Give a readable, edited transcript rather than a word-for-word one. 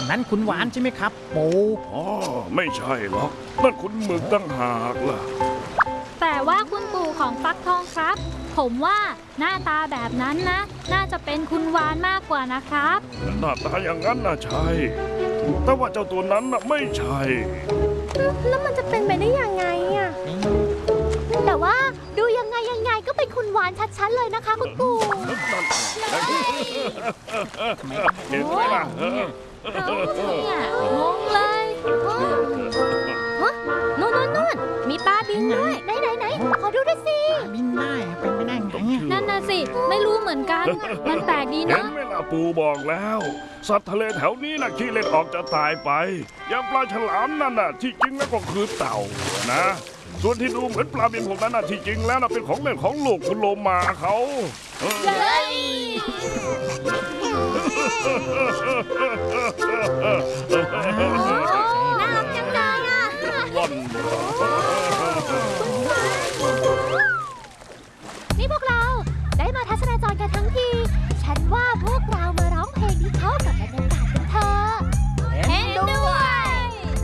นั้นคุณหวานใช่ไหมครับปูอ๋อไม่ใช่หรอกนั่นคุณหมึกตั้งหากล่ะแต่ว่าคุณปู่ของฟักทองครับ ผมว่าหน้าตาแบบนั้นนะ น่าจะเป็นคุณวานมากกว่านะครับหน้าตาอย่างนั้นน่ะใช่แต่ว่าเจ้าตัวนั้นน่ะไม่ใช่แล้วมันจะเป็นไปได้ยังไงอะแต่ว่าดูยังไงก็เป็นคุณวานชัดๆเลยนะคะคุณปู่เห็นไหมล่ะเนี่ยงงเลยฮะนู่นมีปลาบินด้วยไหนขอดูด้วยสิบินได้เป็นไปได้ไงนั่นน่ะสิไม่รู้เหมือนกันมันแปลกดีเห็นเนาะไหมล่ะปูบอกแล้ว สัตว์ทะเลแถวนี้น่ะขี้เล็ดออกจะตายไปอย่างปลาฉลามนั่นน่ะที่จริงแล้วก็คือเต่านะส่วนที่ดูเหมือนปลาบินพวกนั้นน่ะที่จริงแล้วน่ะเป็นของเล่นของลูกคุณโลมาเขาน่ารักจังเลยอะ